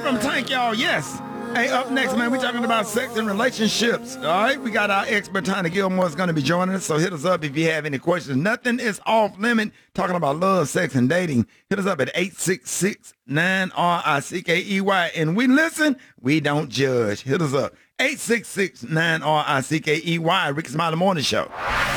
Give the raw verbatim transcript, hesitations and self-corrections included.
from Tank, y'all. Yes. Hey, up next, man, we talking about sex and relationships. All right, we got our expert Tanya Gilmore is going to be joining us. So hit us up if you have any questions. Nothing is off limit. Talking about love, sex, and dating. Hit us up at eight six six, nine R I C K E Y. And we listen, we don't judge. Hit us up eight six six, nine R I C K E Y. Ricky Smiley Morning Show.